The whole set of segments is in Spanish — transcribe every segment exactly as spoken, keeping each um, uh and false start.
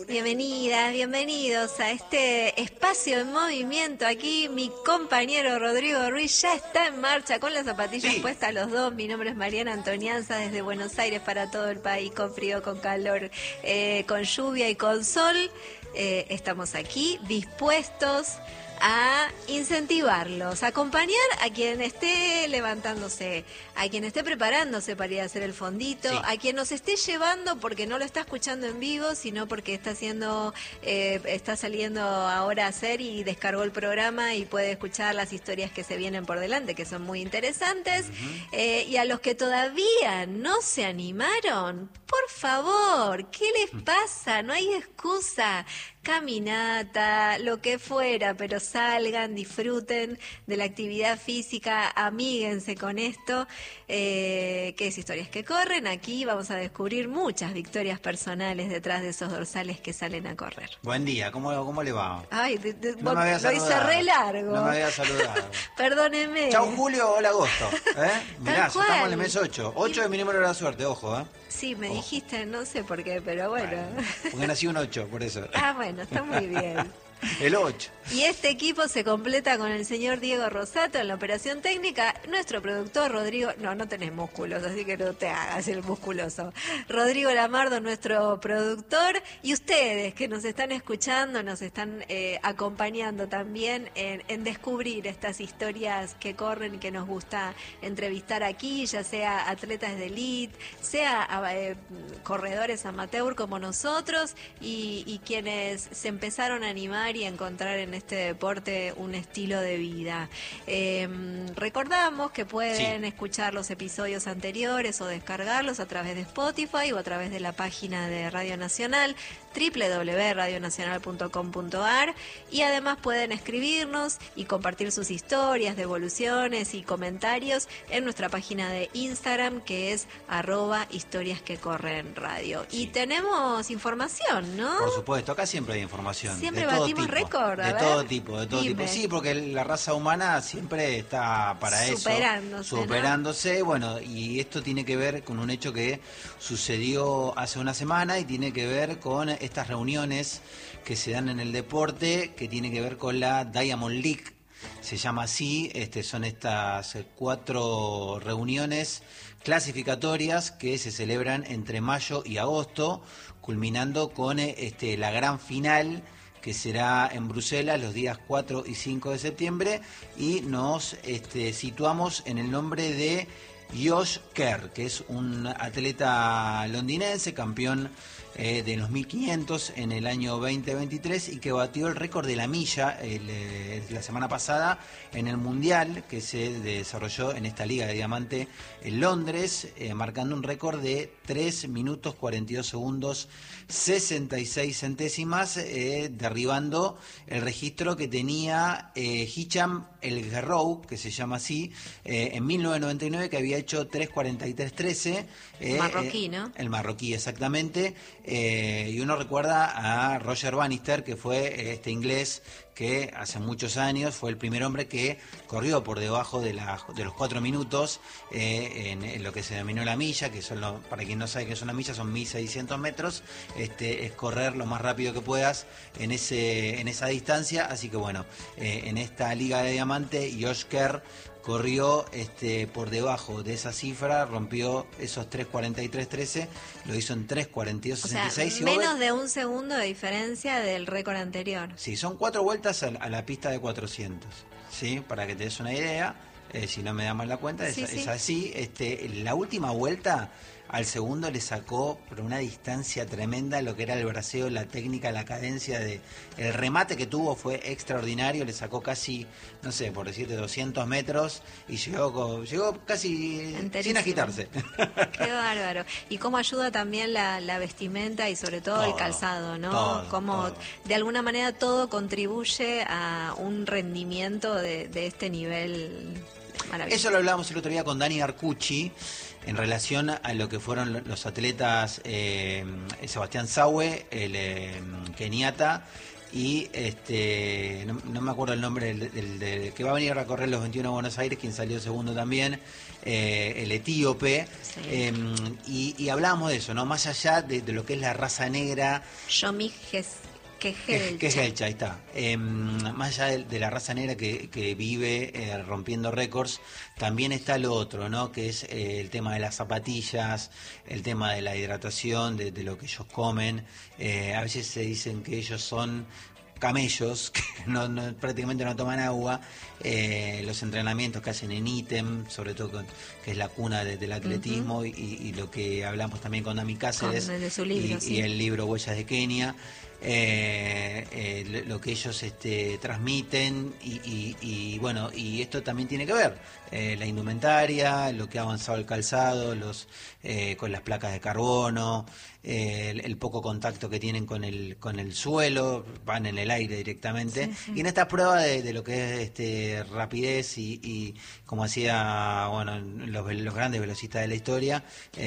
Bienvenidas, bienvenidos a este espacio en movimiento. Aquí mi compañero Rodrigo Ruiz ya está en marcha con las zapatillas Sí. puestas los dos. Mi nombre es Mariana Antonianza desde Buenos Aires para todo el país, con frío, con calor, eh, con lluvia y con sol. Eh, estamos aquí dispuestos a incentivarlos, a acompañar a quien esté levantándose, a quien esté preparándose para ir a hacer el fondito, Sí. a quien nos esté llevando porque no lo está escuchando en vivo, sino porque está haciendo, eh, está saliendo ahora a hacer y descargó el programa y puede escuchar las historias que se vienen por delante, que son muy interesantes. Uh-huh. Eh, y a los que todavía no se animaron, por favor, ¿qué les pasa? No hay excusa. Caminata, lo que fuera, pero salgan, disfruten de la actividad física, amíguense con esto, eh, que es Historias que Corren. Aquí vamos a descubrir muchas victorias personales detrás de esos dorsales que salen a correr. Buen día, ¿cómo, cómo le va? Ay, de, de, No me había lo hice saludado. re largo. No me había saludado. Perdóneme. Chau Julio, hola agosto. ¿Eh? Mirá, Tal cual. estamos en el mes ocho. ocho es mi número de la suerte, ojo, ¿eh? Sí, me Ojo. dijiste, no sé por qué, pero bueno. Bueno, porque nací un ocho, por eso. Ah, bueno, está muy bien. El ocho. Y este equipo se completa con el señor Diego Rosato en la operación técnica, nuestro productor Rodrigo, no, no tenés músculos, así que no te hagas el musculoso. Rodrigo Lamardo, nuestro productor, y ustedes que nos están escuchando, nos están eh, acompañando también en, en descubrir estas historias que corren y que nos gusta entrevistar aquí, ya sea atletas de elite, sea eh, corredores amateur como nosotros, y, y quienes se empezaron a animar y encontrar en este deporte un estilo de vida. Eh, recordamos que pueden Sí. escuchar los episodios anteriores o descargarlos a través de Spotify o a través de la página de Radio Nacional, doble u doble u doble u punto radio nacional punto com punto a r, y además pueden escribirnos y compartir sus historias, devoluciones y comentarios en nuestra página de Instagram, que es arroba historias que corren radio. Sí. Y tenemos información, ¿no? Por supuesto, acá siempre hay información. Siempre de todo batimos tipo, récord, a De ver. todo tipo, de todo Dime. tipo. Sí, porque la raza humana siempre está para Superándose, eso. ¿no? Superándose. Bueno, y esto tiene que ver con un hecho que sucedió hace una semana y tiene que ver con estas reuniones que se dan en el deporte, que tiene que ver con la Diamond League. Se llama así, este, son estas cuatro reuniones clasificatorias que se celebran entre mayo y agosto, culminando con este, la gran final que será en Bruselas los días cuatro y cinco de septiembre, y nos este, situamos en el nombre de Josh Kerr, que es un atleta londinense, campeón eh, de los mil quinientos en el año veinte veintitrés y que batió el récord de la milla el, eh, la semana pasada en el Mundial que se desarrolló en esta Liga de Diamante en Londres, eh, marcando un récord de tres minutos cuarenta y dos segundos sesenta y seis centésimas, eh, derribando el registro que tenía eh, Hicham El Guerrou, que se llama así, eh, en mil novecientos noventa y nueve, que había hecho tres cuarenta y tres trece. Eh, Marroquí, eh, ¿no? El marroquí, exactamente. Eh, y uno recuerda a Roger Bannister, que fue eh, este inglés que hace muchos años fue el primer hombre que corrió por debajo de, la, de los cuatro minutos eh, en, en lo que se denominó la milla, que son, lo, para quien no sabe qué es una milla, son mil seiscientos metros. Este, es correr lo más rápido que puedas en, ese, en esa distancia. Así que bueno, eh, en esta Liga de Diamante, Josh Kerr corrió este, por debajo de esa cifra, rompió esos tres cuarenta y tres trece, lo hizo en tres cuarenta y dos O sea, sesenta y seis. menos de un segundo de diferencia del récord anterior. Sí, son cuatro vueltas a, a la pista de cuatrocientos, ¿sí? Para que te des una idea, eh, si no me da mal la cuenta, es, Sí, sí. es así. Este, la última vuelta al segundo le sacó por una distancia tremenda lo que era el braceo, la técnica, la cadencia de el remate que tuvo fue extraordinario, le sacó casi, no sé, por decirte doscientos metros y llegó con- llegó casi Enterísimo. sin agitarse. Qué bárbaro. Y cómo ayuda también la, la vestimenta y sobre todo, el Todo, calzado, ¿no? todo, Cómo todo. de alguna manera todo contribuye a un rendimiento de, de este nivel maravilloso. Eso lo hablábamos el otro día con Dani Arcucci en relación a lo que fueron los atletas eh, Sebastián Saue, el eh, keniata, y este no, no me acuerdo el nombre del, del, del que va a venir a recorrer los veintiuno de Buenos Aires, quien salió segundo también, eh, el etíope, sí. eh, y, y hablábamos de eso, ¿no? Más allá de, de lo que es la raza negra. Yomi Quejelcha. Quejelcha, ahí está. Eh, más allá de, de la raza negra que, que vive eh, rompiendo récords, también está lo otro, ¿no? Que es eh, el tema de las zapatillas, el tema de la hidratación, de, de lo que ellos comen. Eh, a veces se dicen que ellos son camellos, que no, no, prácticamente no toman agua, eh, los entrenamientos que hacen en ítem, sobre todo con, que es la cuna de, del atletismo, uh-huh. y, y lo que hablamos también con Dami Cáceres, con el de su libro, y, sí. y el libro Huellas de Kenia. Eh, eh, lo que ellos este, transmiten y, y, y bueno, y esto también tiene que ver eh, la indumentaria, lo que ha avanzado el calzado, los eh, con las placas de carbono, eh, el, el poco contacto que tienen con el con el suelo, van en el aire directamente, sí, sí. Y en esta prueba de, de lo que es este rapidez y, y como hacía bueno los, los grandes velocistas de la historia,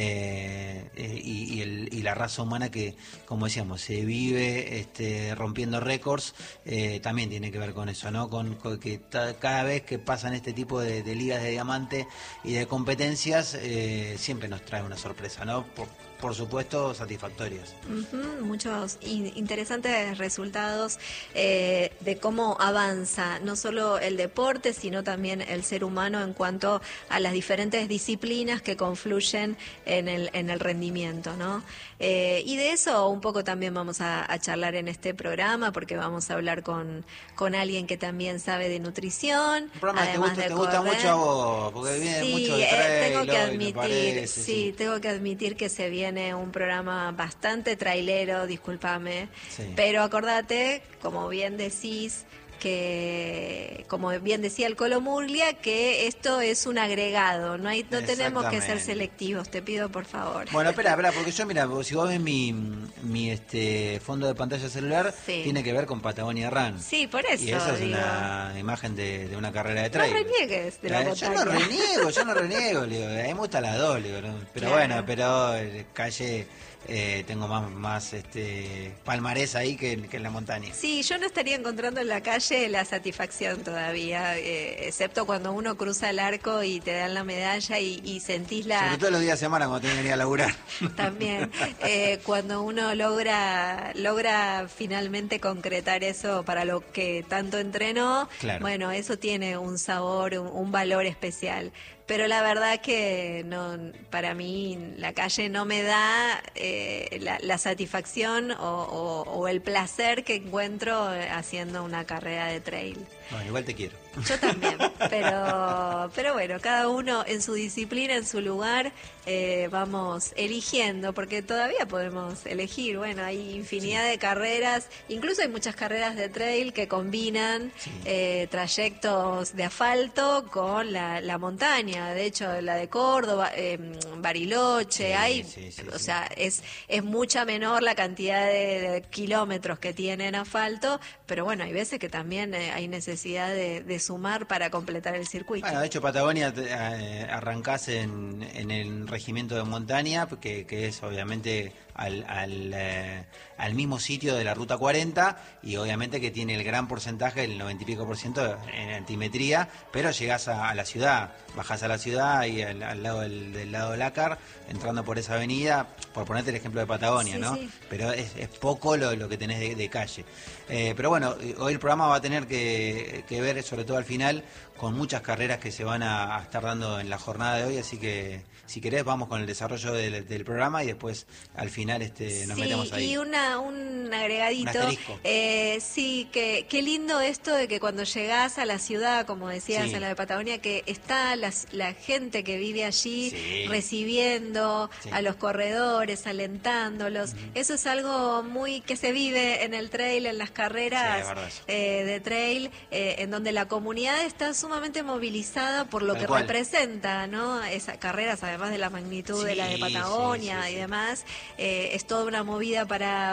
eh, eh, y, y, el, y la raza humana que, como decíamos, se vive Este, rompiendo récords, eh, también tiene que ver con eso, ¿no? Con, con que ta, cada vez que pasan este tipo de, de ligas de diamante y de competencias, eh, siempre nos trae una sorpresa, ¿no? Por, por supuesto, satisfactorias. Uh-huh, muchos in- interesantes resultados eh, de cómo avanza no solo el deporte, sino también el ser humano en cuanto a las diferentes disciplinas que confluyen en el, en el rendimiento, ¿no? Eh, y de eso un poco también vamos a, a charlar en este programa, porque vamos a hablar con, con alguien que también sabe de nutrición. Un programa que te gusta, te gusta mucho a vos, porque viene sí, mucho de eh, trail, tengo que admitir, parece, sí, sí, tengo que admitir que se viene un programa bastante trailero, discúlpame, sí. Pero acordate, como bien decís, que como bien decía el Colo Murglia, que esto es un agregado, no hay no tenemos que ser selectivos, te pido por favor. Bueno, espera, espera, porque yo mira, si vos ves mi, mi este fondo de pantalla celular, sí. Tiene que ver con Patagonia Run. Sí, por eso. Y esa es digo, una imagen de, de una carrera de trail. No reniegues de la eh, Yo no reniego, yo no reniego, digo, a mí me gustan las dos, digo, ¿no? Pero claro. Bueno, pero eh, calle... Eh, tengo más más este palmarés ahí que, que en la montaña. Sí, yo no estaría encontrando en la calle la satisfacción todavía, eh, excepto cuando uno cruza el arco y te dan la medalla y, y sentís la... Sobre todo los días de semana cuando tenés que venir a laburar. También, eh, cuando uno logra logra finalmente concretar eso para lo que tanto entrenó, claro. Bueno, eso tiene un sabor, un, un valor especial. Pero la verdad que no, para mí la calle no me da eh, la, la satisfacción o, o, o el placer que encuentro haciendo una carrera de trail. Bueno, igual te quiero. Yo también, pero pero bueno, cada uno en su disciplina, en su lugar, eh, vamos eligiendo, porque todavía podemos elegir. Bueno, hay infinidad sí. de carreras, incluso hay muchas carreras de trail que combinan sí. eh, trayectos de asfalto con la, la montaña. De hecho, la de Córdoba, eh, Bariloche, sí, hay, sí, sí, o sí. sea, es es mucha menor la cantidad de, de kilómetros que tiene en asfalto, pero bueno, hay veces que también eh, hay necesidad de, de sumar para completar el circuito. Bueno, de hecho Patagonia eh, arrancás en, en el regimiento de montaña, que, que es obviamente al, al, eh, al mismo sitio de la Ruta cuarenta, y obviamente que tiene el gran porcentaje, el noventa y pico por ciento en altimetría, pero llegás a, a la ciudad, bajás a la ciudad y al, al lado del, del lado de Lácar, entrando por esa avenida, por ponerte el ejemplo de Patagonia, sí, ¿no? Sí. Pero es, es poco lo, lo que tenés de, de calle. Eh, pero bueno, hoy el programa va a tener que, que ver, sobre todo al final, con muchas carreras que se van a, a estar dando en la jornada de hoy, así que si querés vamos con el desarrollo del, del programa y después al final este nos sí, metemos ahí. Y una, un agregadito, un eh, sí, que qué lindo esto de que cuando llegás a la ciudad, como decías, sí. en la de Patagonia, que está la, la gente que vive allí sí. recibiendo sí. a los corredores, alentándolos. Uh-huh. Eso es algo muy que se vive en el trail, en las carreras sí, eh, de trail, eh, en donde la comunidad está sumamente movilizada por lo Tal que cual. representa, ¿no? Esas carreras, además de la magnitud sí, de la de Patagonia sí, sí, y sí. demás, eh, es toda una movida para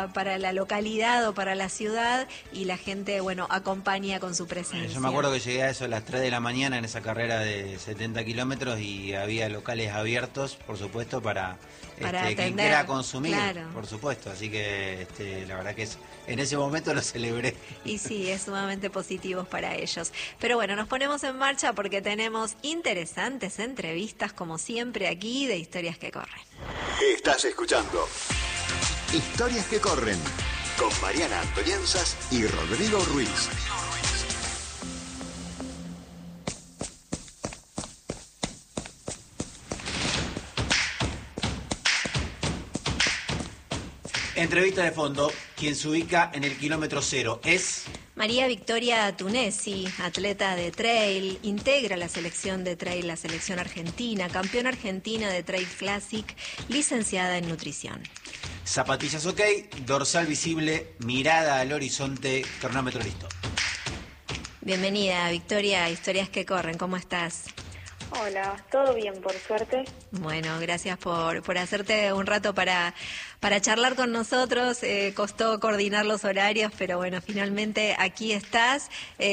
para, para la localidad o para la ciudad y la gente, bueno, acompaña con su presencia. Yo me acuerdo que llegué a eso a las tres de la mañana en esa carrera de setenta kilómetros y había locales abiertos, por supuesto, para, para este, quien atender, quiera consumir, claro. por supuesto. Así que este, la verdad que es, en ese momento lo celebré. Y sí, es sumamente positivo para ellos. Pero bueno, nos ponemos en marcha porque tenemos interesantes entrevistas, como siempre, aquí de Historias que Corren. Estás escuchando Historias que Corren con Mariana Antonienzas y Rodrigo Ruiz. Entrevista de fondo, quien se ubica en el kilómetro cero es... María Victoria Tunesi, atleta de trail, integra la selección de trail, la selección argentina, campeona argentina de Trail Classic, licenciada en nutrición. Zapatillas ok, dorsal visible, mirada al horizonte, cronómetro listo. Bienvenida, Victoria, a Historias que Corren, ¿cómo estás? Hola, todo bien, por suerte. Bueno, gracias por, por hacerte un rato para, para charlar con nosotros. Eh, costó coordinar los horarios, pero bueno, finalmente aquí estás.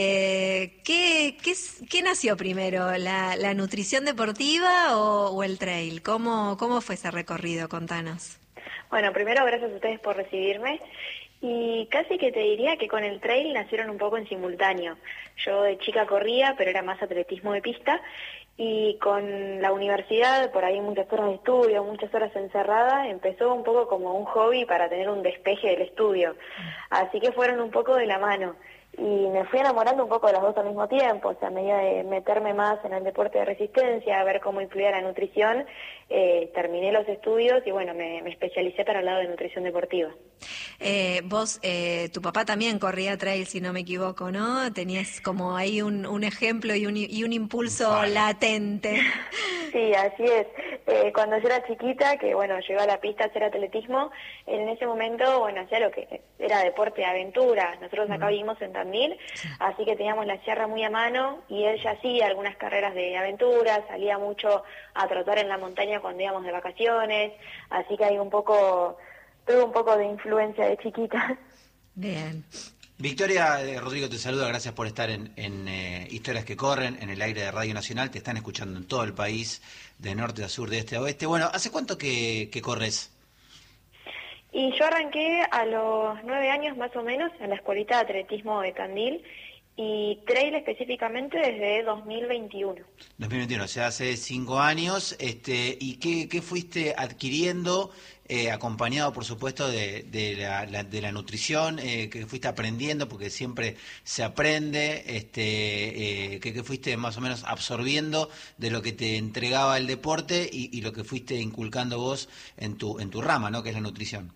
Eh, ¿qué, qué, ¿Qué nació primero, la, la nutrición deportiva o, o el trail? ¿Cómo, ¿Cómo fue ese recorrido? Contanos. Bueno, primero gracias a ustedes por recibirme. Y casi que te diría que con el trail nacieron un poco en simultáneo. Yo de chica corría, pero era más atletismo de pista. Y con la universidad, por ahí muchas horas de estudio, muchas horas encerrada, empezó un poco como un hobby para tener un despeje del estudio. Así que fueron un poco de la mano. Y me fui enamorando un poco de las dos al mismo tiempo, o sea, a medida de meterme más en el deporte de resistencia, a ver cómo influía la nutrición, eh, terminé los estudios y bueno, me, me especialicé para el lado de nutrición deportiva. Eh, vos, eh, tu papá también corría trail, si no me equivoco, ¿no? Tenías como ahí un, un ejemplo y un, y un impulso vale. latente. Sí, así es. Eh, cuando yo era chiquita, que bueno, llegué a la pista a hacer atletismo, en ese momento, bueno, hacía lo que era deporte de aventura. Nosotros acá mm. vivimos en Tandil, sí. Así que teníamos la sierra muy a mano y él ya hacía algunas carreras de aventura, salía mucho a trotar en la montaña cuando íbamos de vacaciones, así que hay un poco, tuve un poco de influencia de chiquita. Bien. Victoria, eh, Rodrigo te saluda, gracias por estar en, en eh, Historias que Corren, en el aire de Radio Nacional, te están escuchando en todo el país, de norte a sur, de este a oeste. Bueno, ¿hace cuánto que, que corres? Y yo arranqué a los nueve años más o menos en la escuelita de atletismo de Tandil y trail específicamente desde dos mil veintiuno. dos mil veintiuno, o sea, hace cinco años. Este, ¿y qué, qué fuiste adquiriendo, eh, acompañado por supuesto de, de, la, la, de la nutrición, eh, que fuiste aprendiendo, porque siempre se aprende, este, eh, que, que fuiste más o menos absorbiendo de lo que te entregaba el deporte y, y lo que fuiste inculcando vos en tu, en tu rama, ¿no? Que es la nutrición?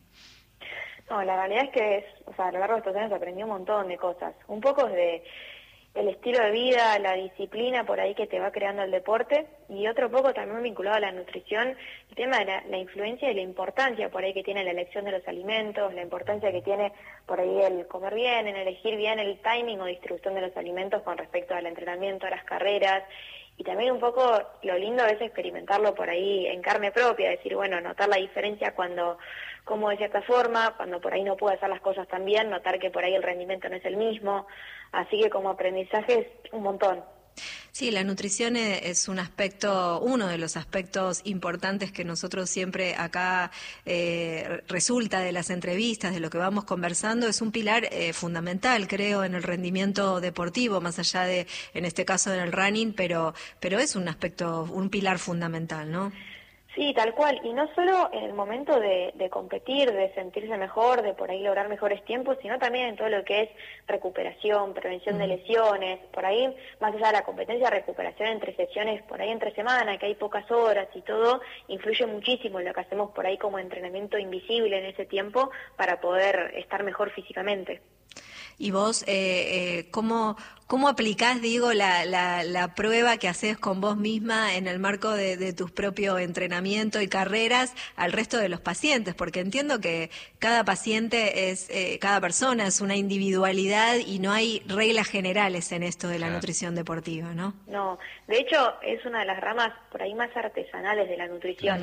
No, la realidad es que es, o sea, a lo largo de estos años aprendí un montón de cosas. Un poco de el estilo de vida, la disciplina por ahí que te va creando el deporte y otro poco también vinculado a la nutrición, el tema de la, la influencia y la importancia por ahí que tiene la elección de los alimentos, la importancia que tiene por ahí el comer bien, en elegir bien el timing o distribución de los alimentos con respecto al entrenamiento, a las carreras. Y también un poco lo lindo es experimentarlo por ahí en carne propia, decir, bueno, notar la diferencia cuando como de cierta forma, cuando por ahí no puedo hacer las cosas tan bien, notar que por ahí el rendimiento no es el mismo, así que como aprendizaje es un montón. Sí, la nutrición es un aspecto, uno de los aspectos importantes que nosotros siempre acá eh, resulta de las entrevistas, de lo que vamos conversando, es un pilar eh, fundamental, creo, en el rendimiento deportivo, más allá de, en este caso, en el running, pero, pero es un aspecto, un pilar fundamental, ¿no? Sí, tal cual, y no solo en el momento de, de competir, de sentirse mejor, de por ahí lograr mejores tiempos, sino también en todo lo que es recuperación, prevención de lesiones, por ahí, más allá de la competencia, recuperación entre sesiones, por ahí entre semana, que hay pocas horas y todo, influye muchísimo en lo que hacemos por ahí como entrenamiento invisible en ese tiempo para poder estar mejor físicamente. Y vos, eh, eh, ¿cómo, cómo aplicás, digo, la, la, la prueba que haces con vos misma en el marco de, de tus propios entrenamientos y carreras al resto de los pacientes? Porque entiendo que cada paciente es, eh, cada persona es una individualidad y no hay reglas generales en esto de la nutrición deportiva, ¿no? No, de hecho es una de las ramas por ahí más artesanales de la nutrición. Mm.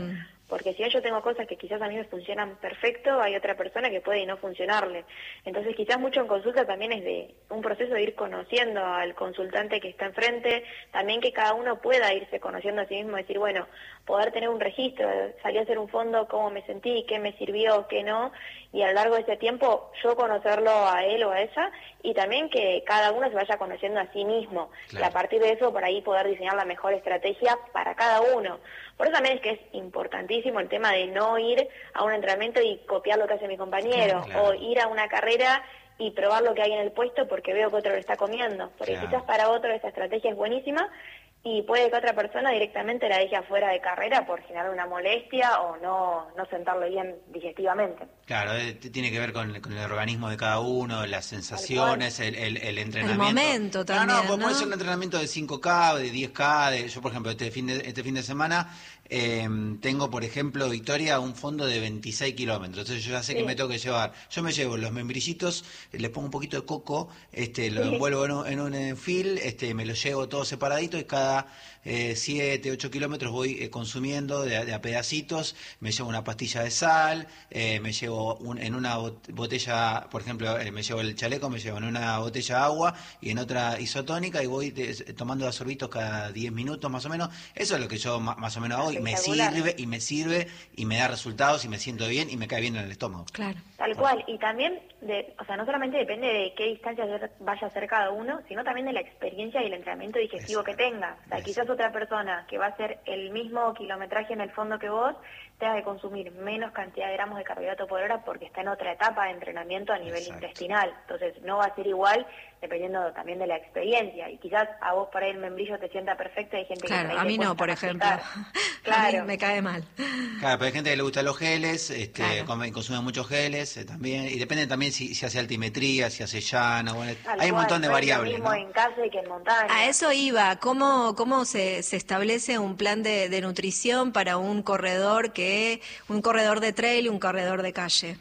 Porque si yo tengo cosas que quizás a mí me funcionan perfecto, hay otra persona que puede no funcionarle. Entonces quizás mucho en consulta también es de un proceso de ir conociendo al consultante que está enfrente, también que cada uno pueda irse conociendo a sí mismo, decir, bueno, poder tener un registro, salí a hacer un fondo, cómo me sentí, qué me sirvió, qué no, y a lo largo de ese tiempo yo conocerlo a él o a ella, y también que cada uno se vaya conociendo a sí mismo, claro. Y a partir de eso por ahí poder diseñar la mejor estrategia para cada uno. Por eso también es que es importantísimo el tema de no ir a un entrenamiento y copiar lo que hace mi compañero, claro, claro. o ir a una carrera y probar lo que hay en el puesto porque veo que otro lo está comiendo, porque claro. quizás para otro esa estrategia es buenísima, y puede que otra persona directamente la deje afuera de carrera por generar una molestia o no, no sentarlo bien digestivamente. Claro, eh, tiene que ver con, con el organismo de cada uno, las sensaciones, el, el, el entrenamiento. El momento también, No, no, pues ¿no? puede ser un entrenamiento de cinco K, de diez K, de, yo por ejemplo este fin de, este fin de semana eh, tengo por ejemplo, Victoria, un fondo de veintiséis kilómetros, entonces yo ya sé Sí. que me tengo que llevar, yo me llevo los membrillitos, les pongo un poquito de coco, este, lo envuelvo en un, en un eh, fil, este, me lo llevo todo separadito y cada eh, siete, ocho kilómetros voy eh, consumiendo de, de a pedacitos, me llevo una pastilla de sal, eh, me llevo un, en una botella, por ejemplo, eh, me llevo el chaleco, me llevo en una botella de agua y en otra isotónica y voy de, tomando los sorbitos cada diez minutos más o menos. Eso es lo que yo ma, más o menos hago y me sirve y me sirve y me da resultados y me siento bien y me cae bien en el estómago. Claro. Tal cual, y también, de, o sea, no solamente depende de qué distancia vaya a hacer cada uno, sino también de la experiencia y el entrenamiento digestivo Exacto. que tenga. O sea, Exacto. quizás otra persona que va a hacer el mismo kilometraje en el fondo que vos, tenga que consumir menos cantidad de gramos de carbohidrato por hora porque está en otra etapa de entrenamiento a nivel Exacto. intestinal. Entonces, no va a ser igual dependiendo también de la experiencia. Y quizás a vos por ahí el membrillo te sienta perfecto y hay gente Claro, que por a ahí mí le no, cuesta por ejemplo. masticar. A Claro. mí me cae mal. Claro, pero hay gente que le gustan los geles, este, Claro. come, consume muchos geles eh, también, y depende también si, si hace altimetría, si hace llano, bueno, Tal hay un cual, montón de no es variables, lo mismo ¿no? en casa que en montaña. A eso iba. ¿Cómo, cómo se, se establece un plan de, de nutrición para un corredor que un corredor de trail y un corredor de calle?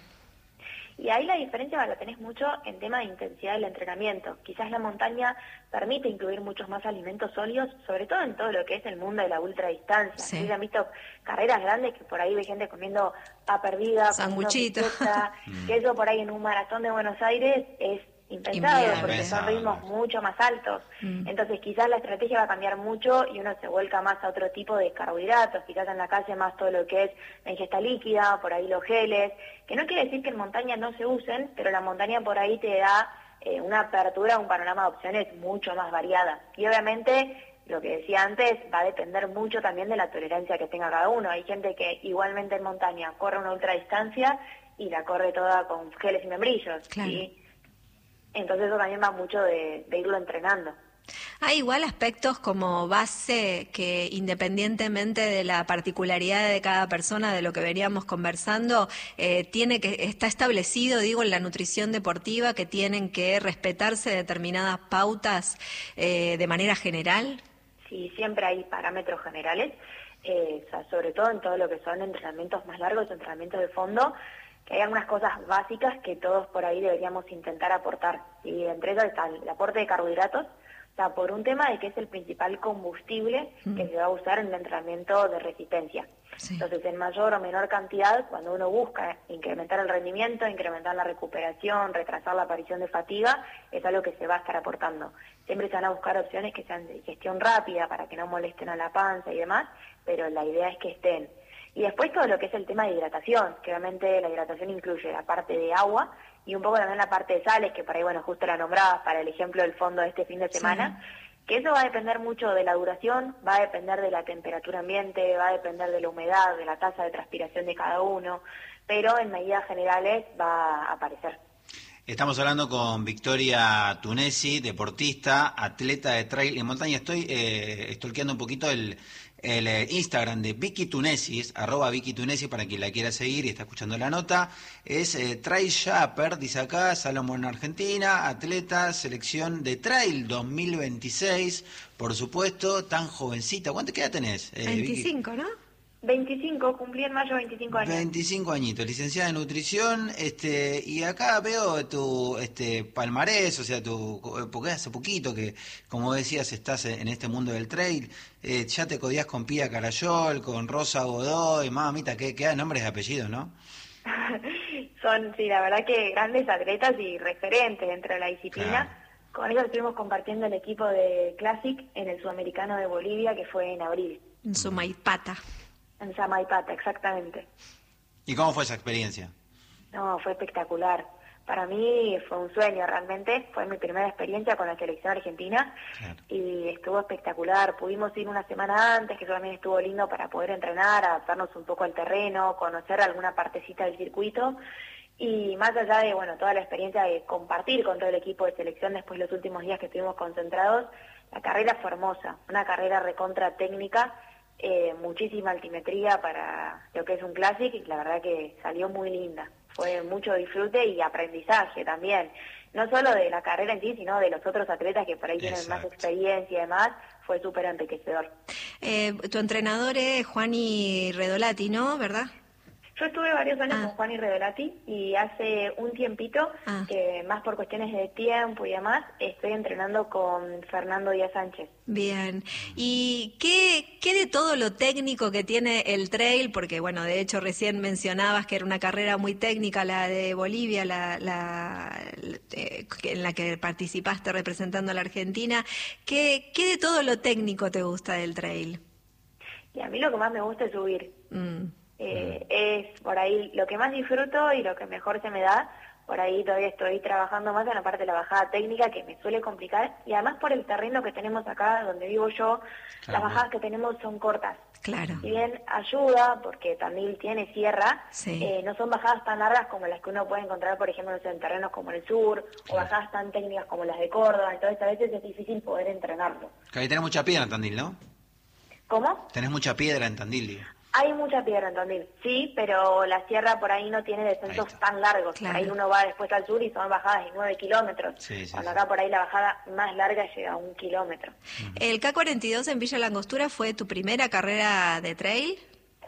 Y ahí la diferencia la tenés mucho en tema de intensidad del entrenamiento. Quizás la montaña permite incluir muchos más alimentos sólidos, sobre todo en todo lo que es el mundo de la ultradistancia. Sí. Sí. Han visto carreras grandes que por ahí ve gente comiendo papa hervida, Sanguchito. que eso por ahí en un maratón de Buenos Aires es impensado, Inviable. porque son Impensable. ritmos mucho más altos. Mm. Entonces quizás la estrategia va a cambiar mucho y uno se vuelca más a otro tipo de carbohidratos, quizás en la calle más todo lo que es la ingesta líquida, por ahí los geles, que no quiere decir que en montaña no se usen, pero la montaña por ahí te da eh, una apertura, un panorama de opciones mucho más variada. Y obviamente, lo que decía antes, va a depender mucho también de la tolerancia que tenga cada uno. Hay gente que igualmente en montaña corre una ultradistancia y la corre toda con geles y membrillos. Claro. ¿Sí? Entonces eso también va mucho de, de irlo entrenando. Hay igual aspectos como base que independientemente de la particularidad de cada persona, de lo que veníamos conversando, eh, tiene que está establecido, digo, en la nutrición deportiva que tienen que respetarse determinadas pautas eh, de manera general. Sí, siempre hay parámetros generales, eh, o sea, sobre todo en todo lo que son entrenamientos más largos, entrenamientos de fondo, que hay algunas cosas básicas que todos por ahí deberíamos intentar aportar. Y entre ellas está el aporte de carbohidratos, o sea, por un tema de que es el principal combustible Mm. que se va a usar en el entrenamiento de resistencia. Sí. Entonces, en mayor o menor cantidad, cuando uno busca incrementar el rendimiento, incrementar la recuperación, retrasar la aparición de fatiga, es algo que se va a estar aportando. Siempre se van a buscar opciones que sean de digestión rápida para que no molesten a la panza y demás, pero la idea es que estén. Y después todo lo que es el tema de hidratación, que obviamente la hidratación incluye la parte de agua y un poco también la parte de sales, que por ahí, bueno, justo la nombrabas para el ejemplo del fondo de este fin de semana, sí. Que eso va a depender mucho de la duración, va a depender de la temperatura ambiente, va a depender de la humedad, de la tasa de transpiración de cada uno, pero en medidas generales va a aparecer. Estamos hablando con Victoria Tunesi, deportista, atleta de trail y montaña. Estoy eh, stalkeando un poquito el, el eh, Instagram de Vicky Tunesi, arroba Vicky Tunesi para quien la quiera seguir y está escuchando la nota. Es eh, Trail Shaper, dice acá, Salomón, Argentina, atleta, selección de trail dos mil veintiséis, por supuesto, tan jovencita. ¿Cuánto qué edad tenés? Eh, veinticinco, Vicky? ¿no? veinticinco, cumplí en mayo veinticinco años. veinticinco añitos, licenciada en nutrición, este, y acá veo tu este palmarés, o sea, tu, porque hace poquito que, como decías, estás en este mundo del trail, eh, ya te codías con Pía Carayol, con Rosa Godoy, mamita, que quedan nombres y apellidos, ¿no? Son, sí, la verdad que grandes atletas y referentes dentro de la disciplina. Claro. Con ellos estuvimos compartiendo el equipo de Classic en el Sudamericano de Bolivia, que fue en abril. En Sumaipata. En Samaipata, exactamente. ¿Y cómo fue esa experiencia? No, fue espectacular. Para mí fue un sueño realmente. Fue mi primera experiencia con la selección argentina. Claro. Y estuvo espectacular. Pudimos ir una semana antes, que eso también estuvo lindo para poder entrenar, adaptarnos un poco al terreno, conocer alguna partecita del circuito. Y más allá de, bueno, toda la experiencia de compartir con todo el equipo de selección después de los últimos días que estuvimos concentrados, la carrera fue hermosa. Una carrera recontra técnica. Eh, muchísima altimetría para lo que es un Classic y la verdad que salió muy linda. Fue mucho disfrute y aprendizaje también, no solo de la carrera en sí, sino de los otros atletas que por ahí tienen Exacto. más experiencia y demás. Fue súper enriquecedor. Eh, tu entrenador es Juani Redolati, ¿no? ¿Verdad? Yo estuve varios años ah. con Juani Redolati y hace un tiempito, ah. que más por cuestiones de tiempo y demás, estoy entrenando con Fernando Díaz Sánchez. Bien. ¿Y qué, qué de todo lo técnico que tiene el trail? Porque, bueno, de hecho recién mencionabas que era una carrera muy técnica la de Bolivia, la, la, eh, en la que participaste representando a la Argentina. ¿Qué, qué de todo lo técnico te gusta del trail? Y a mí lo que más me gusta es subir. Mm. Eh, es por ahí lo que más disfruto y lo que mejor se me da. Por ahí todavía estoy trabajando más en la parte de la bajada técnica, que me suele complicar, y además por el terreno que tenemos acá donde vivo yo, claro. Las bajadas que tenemos son cortas. Claro. Si bien ayuda, porque Tandil tiene sierra, sí. eh, no son bajadas tan largas como las que uno puede encontrar, por ejemplo, en terrenos como el sur, claro. O bajadas tan técnicas como las de Córdoba, entonces a veces es difícil poder entrenarlo. Que ahí tenés mucha piedra en Tandil, ¿no? ¿Cómo? Tenés mucha piedra en Tandil, digo. Hay mucha piedra en Tandil, sí, pero la sierra por ahí no tiene descensos tan largos. Claro. Por ahí uno va después al sur y son bajadas de nueve kilómetros. Sí, sí, cuando sí. Acá por ahí la bajada más larga llega a un kilómetro. ¿El K cuarenta y dos en Villa Langostura fue tu primera carrera de trail?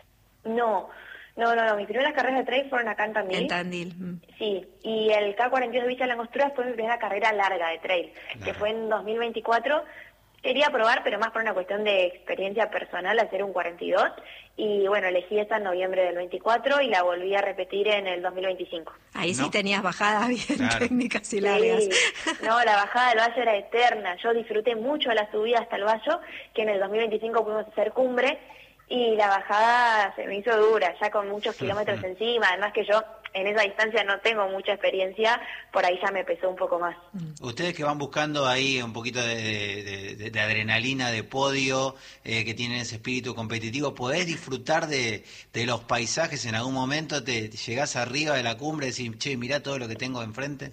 No, no, no, no. Mis primeras carreras de trail fueron acá en Tandil. En Tandil. Mm. Sí, y el K cuarenta y dos de Villa Langostura fue mi primera carrera larga de trail, claro. Que fue en dos mil veinticuatro. Quería probar, pero más por una cuestión de experiencia personal, hacer un cuarenta y dos. Y bueno, elegí esa en noviembre del veinticuatro y la volví a repetir en el dos mil veinticinco. Ahí ¿No? sí tenías bajadas bien Claro. técnicas y largas. Sí, no, la bajada del Valle era eterna. Yo disfruté mucho la subida hasta el Valle, que en el dos mil veinticinco pudimos hacer cumbre, y la bajada se me hizo dura, ya con muchos kilómetros encima. Además que yo en esa distancia no tengo mucha experiencia, por ahí ya me pesó un poco más. Ustedes que van buscando ahí un poquito de, de, de, de adrenalina, de podio, eh, que tienen ese espíritu competitivo, ¿podés disfrutar de, de los paisajes en algún momento? ¿Te, te llegás arriba de la cumbre y decís, che, mirá todo lo que tengo enfrente?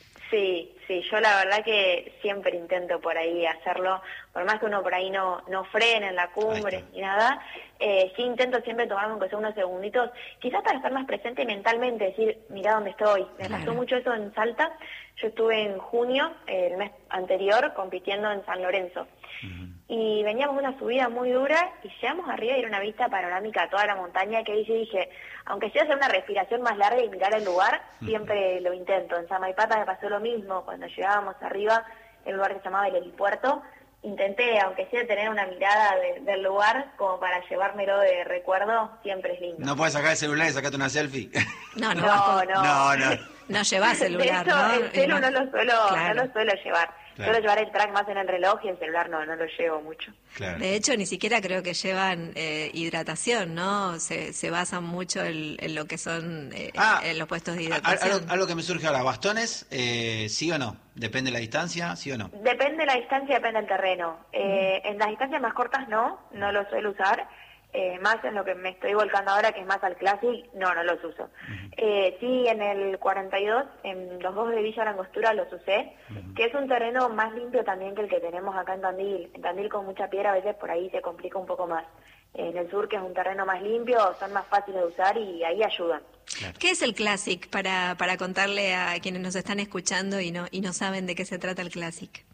Sí, sí, yo la verdad que siempre intento por ahí hacerlo, por más que uno por ahí no, no frene en la cumbre ni nada, eh, sí intento siempre tomarme aunque sea unos segunditos, quizás para estar más presente mentalmente, decir, mirá dónde estoy. Me Claro. pasó mucho eso en Salta. Yo estuve en junio, el mes anterior, compitiendo en San Lorenzo. Uh-huh. Y veníamos una subida muy dura y llegamos arriba y era una vista panorámica a toda la montaña, que ahí yo dije, aunque sea hacer una respiración más larga y mirar el lugar, uh-huh. siempre lo intento. En Samaipata me pasó lo mismo, cuando llegábamos arriba, el lugar que se llamaba el helipuerto, intenté, aunque sea tener una mirada de, del lugar, como para llevármelo de recuerdo, siempre es lindo. ¿No puedes sacar el celular y sacarte una selfie? No, no, no, no, no, no. No llevas celular, de hecho, ¿no? el celu no lo suelo, claro. no lo suelo llevar. Claro. Suelo llevar el track más en el reloj y el celular no, no lo llevo mucho. Claro. De hecho, ni siquiera creo que llevan eh, hidratación, ¿no? Se, se basan mucho en, en lo que son eh, ah, en los puestos de a- hidratación. Algo, algo que me surge ahora, ¿bastones? Eh, ¿Sí o no? ¿Depende de la distancia? ¿Sí o no? Depende de la distancia, depende del terreno. Eh, en las distancias más cortas no, no lo suelo usar. Eh, más en lo que me estoy volcando ahora, que es más al Classic, no, no los uso. Uh-huh. Eh, sí, en el cuarenta y dos, en los dos de Villa Langostura los usé, uh-huh. que es un terreno más limpio también que el que tenemos acá en Tandil. En Tandil con mucha piedra a veces por ahí se complica un poco más. En el sur, que es un terreno más limpio, son más fáciles de usar y ahí ayudan. Claro. ¿Qué es el Classic para, para contarle a quienes nos están escuchando y no, y no saben de qué se trata el Classic?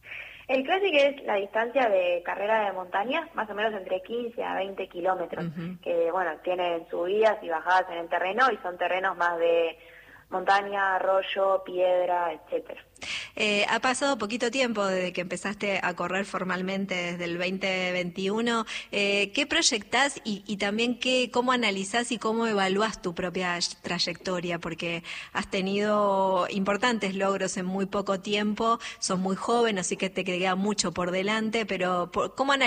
El Classic es la distancia de carrera de montaña, más o menos entre quince a veinte kilómetros, uh-huh. que bueno, tienen subidas y bajadas en el terreno y son terrenos más de montaña, arroyo, piedra, etcétera. Eh, ha pasado poquito tiempo desde que empezaste a correr formalmente, desde el veinte veintiuno. Eh, ¿Qué proyectás y, y también qué, cómo analizás y cómo evaluás tu propia trayectoria? Porque has tenido importantes logros en muy poco tiempo, sos muy joven, así que te queda mucho por delante, pero ¿cómo analizás